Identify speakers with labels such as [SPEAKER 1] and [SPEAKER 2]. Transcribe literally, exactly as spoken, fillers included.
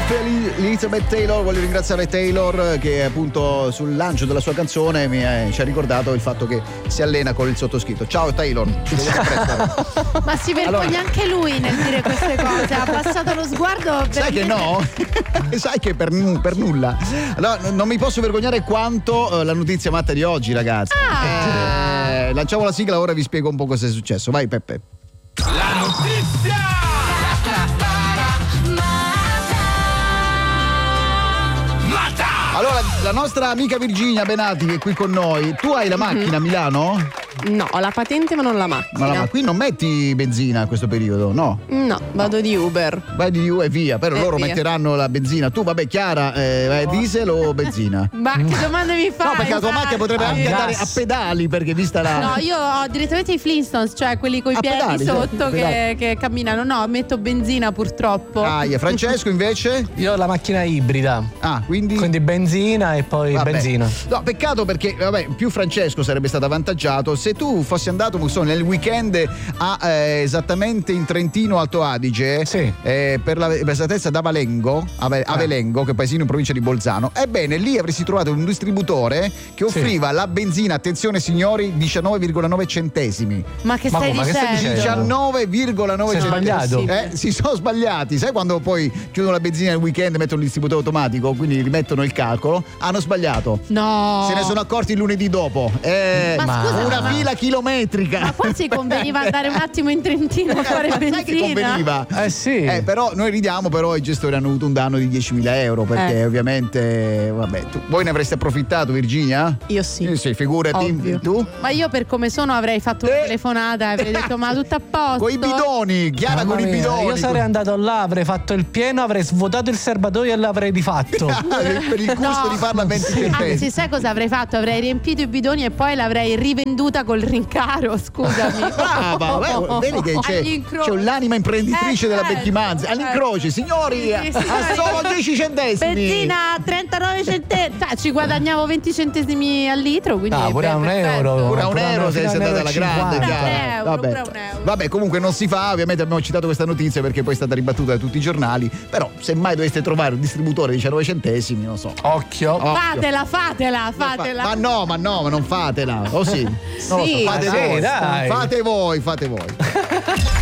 [SPEAKER 1] Elizabeth Taylor. Voglio ringraziare Taylor che appunto sul lancio della sua canzone mi è, ci ha ricordato il fatto che si allena con il sottoscritto. Ciao Taylor, ci vediamo presto.
[SPEAKER 2] Ma si vergogna allora. Anche lui nel dire queste cose, ha passato lo sguardo per
[SPEAKER 1] sai che no? Sai che per, per nulla. Allora, non mi posso vergognare quanto uh, la notizia matta di oggi, ragazzi.
[SPEAKER 2] Ah.
[SPEAKER 1] eh, lanciamo la sigla, ora vi spiego un po' cosa è successo. Vai Peppe.
[SPEAKER 3] La notizia
[SPEAKER 1] Allora, la nostra amica Virginia Benati che è qui con noi. Tu hai la macchina a Milano?
[SPEAKER 4] No, ho la patente ma non la macchina.
[SPEAKER 1] Ma, la, ma qui non metti benzina a questo periodo, no?
[SPEAKER 4] No, vado no. di Uber.
[SPEAKER 1] Vai di Uber e via, però
[SPEAKER 4] e
[SPEAKER 1] loro
[SPEAKER 4] via.
[SPEAKER 1] metteranno la benzina. Tu, vabbè, Chiara, eh, vai diesel o benzina?
[SPEAKER 2] Ma che domande mi fai?
[SPEAKER 1] No, perché la tua macchina potrebbe
[SPEAKER 2] ah,
[SPEAKER 1] anche
[SPEAKER 2] gas.
[SPEAKER 1] andare a pedali, perché vista la...
[SPEAKER 2] No, io ho direttamente i Flintstones, cioè quelli coi
[SPEAKER 1] a
[SPEAKER 2] piedi
[SPEAKER 1] pedali,
[SPEAKER 2] sotto
[SPEAKER 1] sì,
[SPEAKER 2] che, che camminano. No, metto benzina purtroppo.
[SPEAKER 1] Ah, yeah. Francesco invece?
[SPEAKER 5] Io ho la macchina ibrida.
[SPEAKER 1] Ah, quindi...
[SPEAKER 5] Quindi benzina e poi
[SPEAKER 1] vabbè.
[SPEAKER 5] benzina.
[SPEAKER 1] No, peccato perché, vabbè, più Francesco sarebbe stato avvantaggiato se tu fossi andato so, nel weekend a eh, esattamente in Trentino Alto Adige,
[SPEAKER 5] sì.
[SPEAKER 1] eh, per la per esattezza ad Avalengo, Ave, Avelengo, che è paesino in provincia di Bolzano. Ebbene, lì avresti trovato un distributore che offriva sì. la benzina, attenzione signori, diciannove virgola nove centesimi.
[SPEAKER 2] Ma che stai
[SPEAKER 5] ma
[SPEAKER 2] dicendo?
[SPEAKER 1] diciannove virgola nove centesimi.
[SPEAKER 5] Sbagliato.
[SPEAKER 1] Eh, si sono sbagliati. Sai quando poi chiudono la benzina nel weekend e mettono il distributore automatico, quindi rimettono il calcolo? Hanno sbagliato.
[SPEAKER 2] No.
[SPEAKER 1] Se ne sono accorti il lunedì dopo. Eh,
[SPEAKER 2] ma scusa,
[SPEAKER 1] una
[SPEAKER 2] ma...
[SPEAKER 1] fila chilometrica.
[SPEAKER 2] Ma quasi conveniva andare un attimo in Trentino a fare
[SPEAKER 1] Sai
[SPEAKER 2] benzina.
[SPEAKER 1] che conveniva?
[SPEAKER 5] Eh sì.
[SPEAKER 1] Eh, però noi ridiamo, però i gestori hanno avuto un danno di diecimila euro perché
[SPEAKER 2] eh.
[SPEAKER 1] ovviamente, vabbè, tu, voi ne avreste approfittato, Virginia?
[SPEAKER 4] Io sì.
[SPEAKER 1] Eh, sì, figurati.
[SPEAKER 4] Ovvio.
[SPEAKER 1] Tu?
[SPEAKER 2] Ma io per come sono avrei fatto una telefonata e avrei detto ma tutto a posto.
[SPEAKER 1] Con i bidoni, Chiara
[SPEAKER 5] Mamma
[SPEAKER 1] con i
[SPEAKER 5] mia,
[SPEAKER 1] bidoni.
[SPEAKER 5] Io sarei andato là, avrei fatto il pieno, avrei svuotato il serbatoio e l'avrei rifatto.
[SPEAKER 1] Per il gusto
[SPEAKER 2] No.
[SPEAKER 1] di farla a venti centesimi.
[SPEAKER 2] Anzi, sai cosa avrei fatto? Avrei riempito i bidoni e poi l'avrei rivenduta col rincaro, scusami.
[SPEAKER 1] Brava, beh, vedi che c'è, c'è l'anima imprenditrice
[SPEAKER 2] eh,
[SPEAKER 1] della
[SPEAKER 2] certo,
[SPEAKER 1] Becchimanzi. All'incrocio, signori,
[SPEAKER 2] sì, sì,
[SPEAKER 1] a
[SPEAKER 2] sì.
[SPEAKER 1] solo dieci centesimi.
[SPEAKER 2] Benzina a trentanove centesimi. Cioè, ci guadagnavo venti centesimi al litro. Quindi
[SPEAKER 5] Ah, pure a un euro.
[SPEAKER 1] Pure a un euro sei stata alla grande,
[SPEAKER 2] Pure a un
[SPEAKER 1] Chiara.
[SPEAKER 2] euro,
[SPEAKER 1] Vabbè.
[SPEAKER 2] pure a un euro.
[SPEAKER 1] Vabbè, comunque non si fa. Ovviamente abbiamo citato questa notizia perché poi è stata ribattuta da tutti i giornali. Però, se mai doveste trovare un distributore di diciannove centesimi, non so.
[SPEAKER 5] Occhio.
[SPEAKER 1] Occhio.
[SPEAKER 2] Fatela, fatela, fatela.
[SPEAKER 1] Ma no, ma no, ma non fatela. O sì? Non lo so,
[SPEAKER 4] Sì,
[SPEAKER 1] fate
[SPEAKER 5] sì,
[SPEAKER 1] voi.
[SPEAKER 5] dai.
[SPEAKER 1] Fate voi, fate voi.